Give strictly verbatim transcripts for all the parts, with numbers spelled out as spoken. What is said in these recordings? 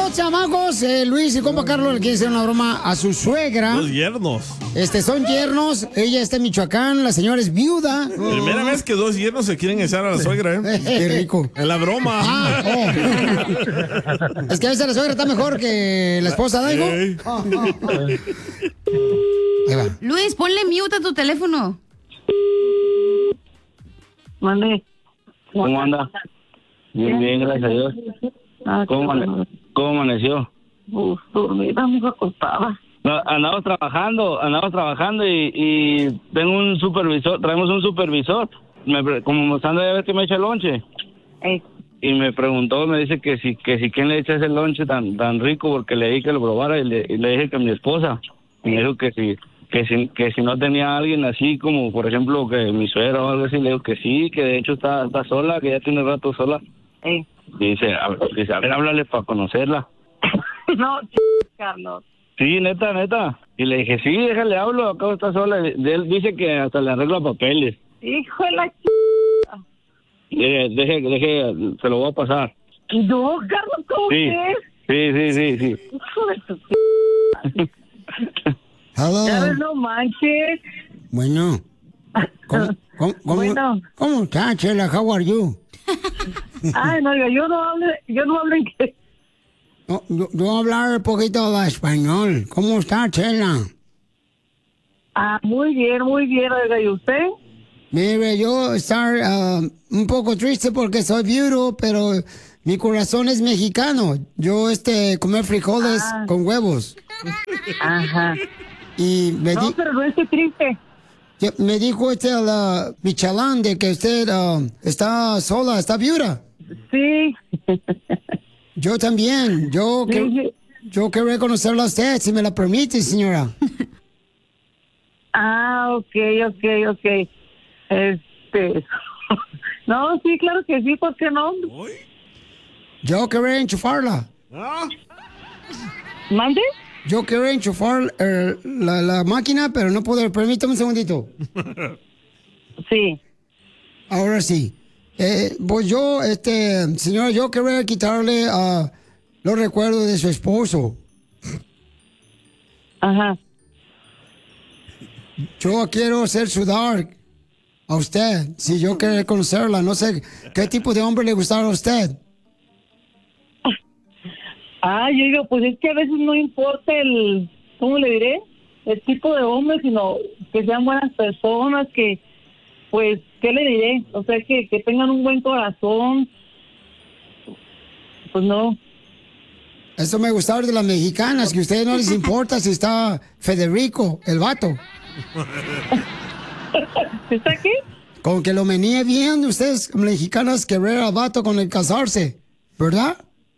dos chamacos, eh, Luis y compa Carlos, le quieren hacer una broma a su suegra. Dos yernos. Este, son yernos. Ella está en Michoacán, la señora es viuda. Primera vez que dos yernos se quieren echar a la suegra, ¿eh? Qué rico. En la broma. Ah, oh. Es que a veces la suegra está mejor que la esposa, ¿Daigo? Hey. Oh, oh, oh. Ahí va. Luis, ponle mute a tu teléfono. Mande. ¿Cómo anda? Bien, bien, gracias a Dios. Ah, ¿Cómo, amane- ¿Cómo amaneció? Uf, dormida, muy acostada. No, andamos trabajando, andamos trabajando y, y tengo un supervisor, traemos un supervisor. Me, pre- como me anda a ver que me echa el lonche. Ey. Y me preguntó, me dice que si que si quién le echa ese lonche tan tan rico porque le dije que lo probara y le, y le dije que mi esposa. Y me dijo que si que si que si no tenía a alguien así como por ejemplo que mi suegra o algo así, le digo que sí, que de hecho está está sola, que ya tiene rato sola. Ey. Y dice, a ver, dice, a ver, háblale para conocerla. No, Carlos. Sí, neta, neta. Y le dije, sí, déjale, hablo, acabo está sola. Y él dice que hasta le arregla papeles. Hijo de la ch... Deje, deje, deje, se lo voy a pasar. No, Carlos, ¿cómo Sí, que es? sí, sí, sí, sí. Hijo de tu ch... Hello. Ya ves, no manches. Bueno. ¿Cómo, cómo, cómo, Bueno. ¿Cómo está, Chela? How are you? Ay, no, yo no hablo, yo no hablo inglés. No, yo, yo voy a hablar un poquito de español. ¿Cómo está, Chela? Ah, muy bien, muy bien, oiga, ¿y usted? Mire, yo estar ah, un poco triste porque soy viudo, pero mi corazón es mexicano. Yo, este, comer frijoles Ah. con huevos. Ajá. Y me, No, di- pero no estoy triste. ya- me dijo este, la Michalán, de que usted ah, está sola, está viuda. Sí. Yo también. Yo, que, Sí. yo quiero conocerla a usted, si me la permite, señora. Ah, ok, ok, ok. Este... No, sí, claro que sí, ¿por qué no? Yo quiero enchufarla. ¿Mande? Yo quiero enchufar eh, la, la máquina, pero no puedo. Permítame un segundito. Sí. Ahora sí. Eh, pues yo, este, señora, yo quería quitarle ah, los recuerdos de su esposo. Ajá. Yo quiero ser su dark a usted. Si yo quiero conocerla, no sé qué tipo de hombre le gustaba a usted. Ah, yo digo, pues es que a veces no importa el, ¿cómo le diré? El tipo de hombre, sino que sean buenas personas, que, pues, ¿qué le diré? O sea, que, que tengan un buen corazón. Pues no. Eso me gustaba de las mexicanas, que a ustedes no les importa si está Federico, el vato. ¿Está aquí? Con que lo menee bien, ustedes mexicanas querer al vato con el casarse, ¿verdad?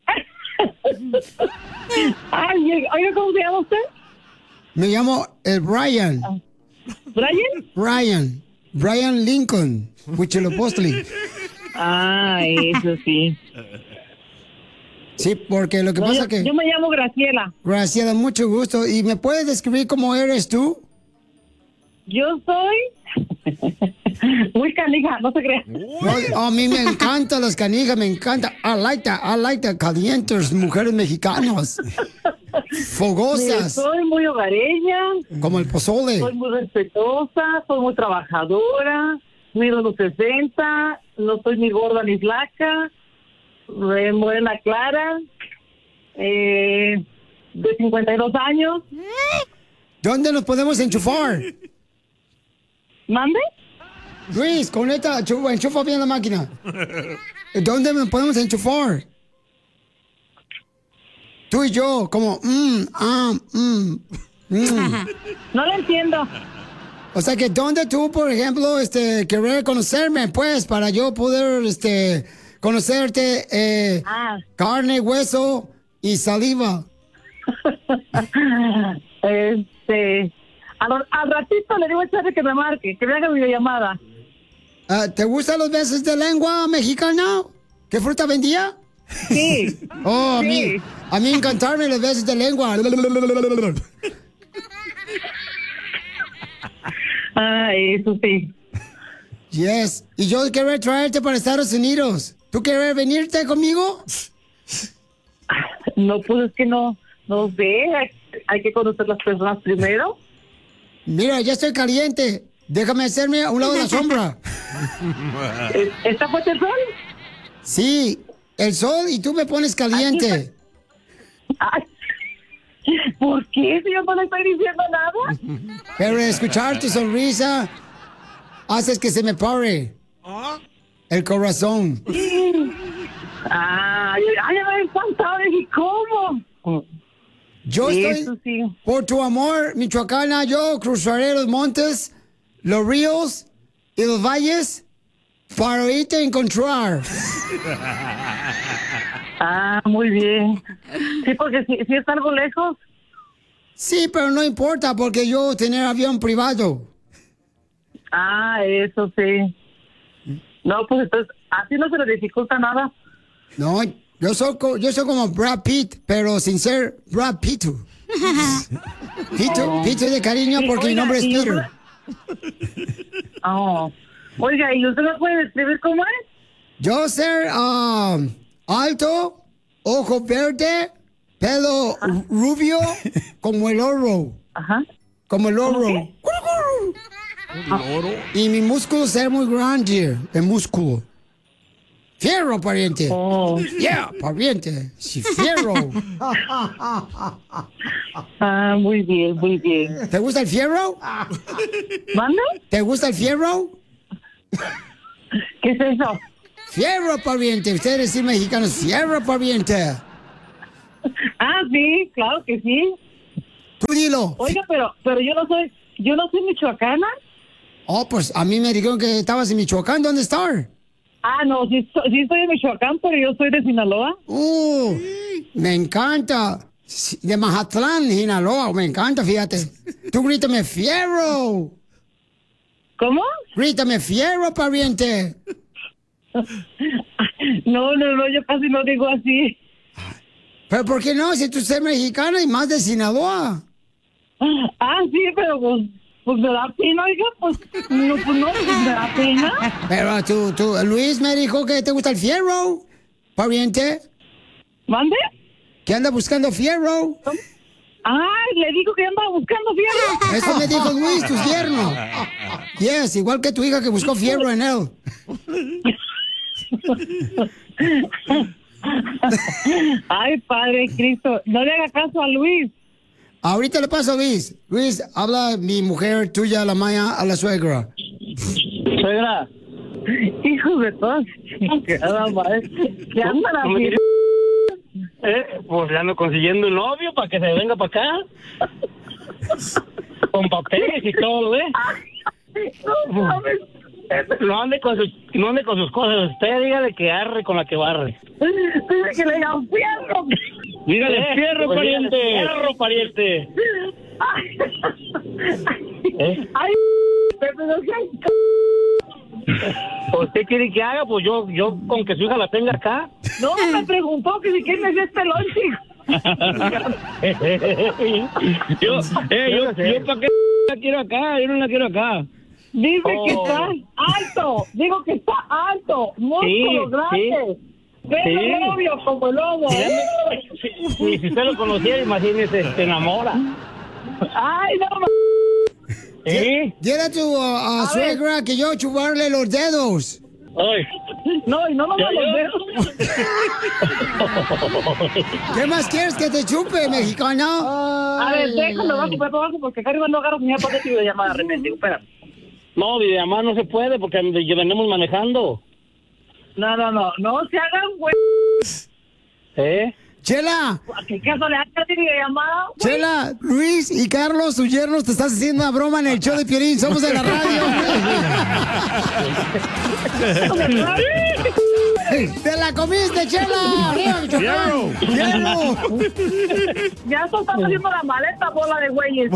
Ay, oiga, ¿cómo se llama usted? Me llamo el Brian. ¿Brian? Brian. Brian Lincoln, Huitzilopochtli. Ah, eso sí. Sí, porque lo que No, pasa yo, que... yo me llamo Graciela. Graciela, mucho gusto. ¿Y me puedes describir cómo eres tú? Yo soy muy canija, no se crea. No, a mí me encantan las canijas, me encanta. I like that, I like that calientes, mujeres mexicanas. Mire, Fogosas, soy muy hogareña, como el pozole. soy muy respetuosa, soy muy trabajadora, mido los sesenta, no soy ni gorda ni flaca, eh, morena clara, eh, de cincuenta y dos años. ¿Dónde nos podemos enchufar? ¿Mande? Luis, conecta, enchufa, enchufa bien la máquina. ¿Dónde me podemos enchufar? Tú y yo, como, mmm, ah, mmm, mmm. No lo entiendo. O sea que, ¿dónde tú, por ejemplo, este, querer conocerme, pues, para yo poder, este, conocerte, eh, Ah. carne, hueso y saliva? Este, al, al ratito le digo a Charlie que me marque, que me haga videollamada. Ah, ¿te gustan los besos de lengua mexicana? ¿Qué fruta vendía? Sí. Oh, a Sí. mí, a mí encantarme los besos de lengua. Ah, eso sí. Yes. Y yo quiero traerte para Estados Unidos. ¿Tú quieres venirte conmigo? No, pues es que no, no sé, hay, hay que conocer las personas primero. Mira, ya estoy caliente. Déjame hacerme a un lado de la sombra. ¿Esta fue el sol? Sí, el sol y tú me pones caliente. Ay, ¿por qué si yo no le estoy diciendo nada? Pero escuchar tu sonrisa haces que se me pare el corazón. Ay, ay, me he espantado. Dije, ¿cómo? Yo estoy, Eso sí. por tu amor, Michoacana, yo cruzaré los montes, los ríos y los valles para irte a encontrar. Ah, muy bien. Sí, porque si, si está algo lejos. Sí, pero no importa porque yo tener avión privado. Ah, eso sí. No, pues entonces, así no se le dificulta nada. No, yo soy, co- yo soy como Brad Pitt, pero sin ser Brad Pitt. Pito, Pito de cariño porque mi Oiga, nombre es y Peter. usted- Oh. Oiga, ¿y usted me puede describir cómo es? Yo ser ah, alto, ojo verde, pelo rubio, como el oro. Ajá. Como el oro. Y mi músculo ser muy grande, el músculo. Fierro, pariente. Oh. Yeah, pariente. Sí, fierro. Ah, muy bien, muy bien. ¿Te gusta el fierro? ¿Manda? ¿Te gusta el fierro? ¿Qué es eso? Fierro, pariente. Ustedes decir mexicanos, fierro, pariente. Ah, sí, claro que sí. Tú dilo. Oiga, pero, pero yo no soy, yo no soy michoacana. Oh, pues a mí me dijeron que estabas en Michoacán. ¿Dónde estás? Ah, no, sí, so- sí estoy en Michoacán, pero yo soy de Sinaloa. Uh, me encanta. Sí, de Mazatlán, Sinaloa. Me encanta, fíjate. Tú grítame fierro. ¿Cómo? Grítame fierro, pariente. No, no, no, yo casi no digo así. Pero ¿por qué no? Si tú eres mexicana y más de Sinaloa. Ah, sí, pero pues, pues me da pena, oiga, pues, no, pues no, pues me da pena. Pero tú, tú, Luis me dijo que te gusta el fierro, pariente. ¿Mande? Que anda buscando fierro. Ay, le digo que andaba buscando fierro. Eso me dijo Luis, tu yerno. Yes, igual que tu hija que buscó fierro en él. Ay, Padre Cristo, no le haga caso a Luis. Ahorita le paso a Luis. Luis, habla mi mujer tuya, la Maya, a la suegra. Suegra. Hijos de todos. ¿Qué andan ¿No me así? Eh, pues le ando consiguiendo un novio para que se venga para acá. Con papeles y todo, ¿eh? No mames. No ande con sus, no ande con sus cosas. Usted dígale que arre con la que barre. Dice que le digan fierro. Dígale Eh, fierro, pues pariente. dígale Fierro, pariente. Ay, ¿Eh? ay, pero no sean c- ¿Pues qué quiere que haga? Pues yo, yo con que su hija la tenga acá. No, me preguntó que si quién me dio este lonche. yo, eh, yo, yo para qué la quiero acá, yo no la quiero acá. Dice Oh. que está alto. Digo que está alto. Músculo Sí, grande. Pelo Sí. rubio como el lobo. Si, si, si usted lo conociera, imagínese, se enamora. Ay, no, ma- ¿Sí? Dile a tu uh, a suegra que yo chuparle los dedos. Ay. no, y no lo Ya, los ya. dedos. ¿Qué más quieres que te chupe, mexicana? A ver, déjalo, va a comprar trabajo porque acá arriba no agarro señal para que llamada de repente. Espera. No, videollamada no se puede porque ya venimos manejando. No, no, no, no se hagan, güey. ¿Eh? Chela, ¿A qué caso le hagas videollamada? güey? Chela, Luis y Carlos, tus yernos, te estás haciendo una broma en el show de Piolín. Somos de la radio. ¡Te la comiste, Chela! ¡Arriba, Michoacán! ¡Fierro! Ya se están haciendo la maleta, bola de güeyes.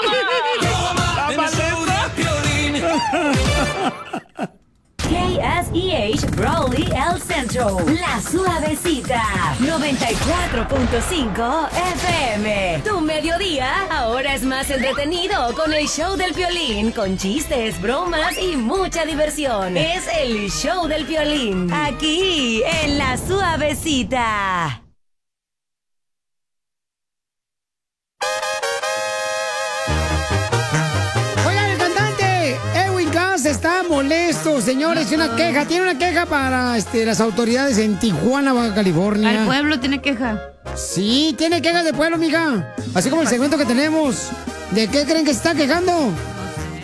K S y H. Brawley El Centro. La Suavecita, noventa y cuatro punto cinco F M. Tu mediodía ahora es más entretenido con el show del Piolín, con chistes, bromas y mucha diversión. Es el show del Piolín, aquí en La Suavecita. Está molesto, señores, una queja, tiene una queja para este, las autoridades en Tijuana, Baja California. ¿El pueblo tiene queja? Sí, tiene quejas de pueblo, mija. Así como el segmento que tenemos. ¿De qué creen que se está quejando?